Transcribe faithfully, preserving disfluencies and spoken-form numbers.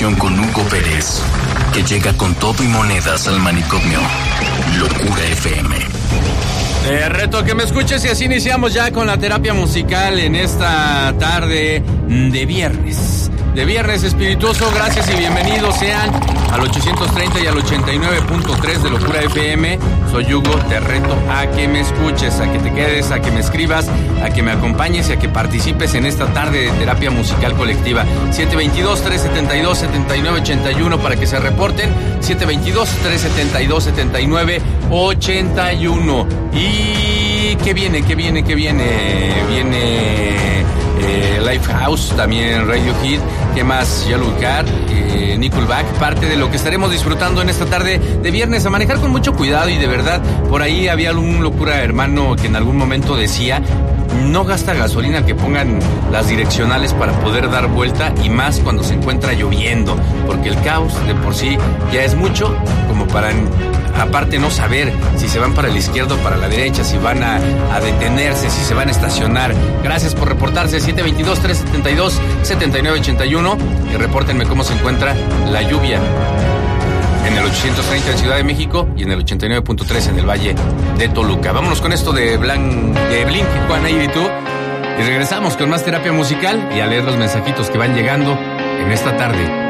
conversación con Hugo Pérez, que llega con todo y monedas al manicomio. Locura F M. Te reto a que me escuches y así iniciamos ya con la terapia musical en esta tarde de viernes. De viernes espirituoso, gracias y bienvenidos sean al ochocientos treinta y al ochenta y nueve punto tres de Locura F M. Soy Hugo, te reto a que me escuches, a que te quedes, a que me escribas, a que me acompañes y a que participes en esta tarde de terapia musical colectiva. siete dos dos, tres siete dos, siete nueve ocho uno para que se reporten. siete dos dos, tres siete dos, siete nueve ocho uno. Y ¿qué viene? ¿Qué viene? ¿Qué viene? Viene... Eh, Lifehouse, también Radiohead, ¿qué más? Yellow Card, eh, Nickelback, parte de lo que estaremos disfrutando en esta tarde de viernes. A manejar con mucho cuidado y de verdad, por ahí había un locura hermano que en algún momento decía: no gasta gasolina, que pongan las direccionales para poder dar vuelta, y más cuando se encuentra lloviendo, porque el caos de por sí ya es mucho como para... aparte no saber si se van para la izquierda o para la derecha, si van a, a detenerse, si se van a estacionar. Gracias por reportarse. Siete dos dos, tres siete dos, siete nueve ocho uno y repórtenme cómo se encuentra la lluvia en el ochocientos treinta en Ciudad de México y en el ochenta y nueve punto tres en el Valle de Toluca. Vámonos con esto de, Blanc, de Blink, Juana y tú, y regresamos con más terapia musical y a leer los mensajitos que van llegando en esta tarde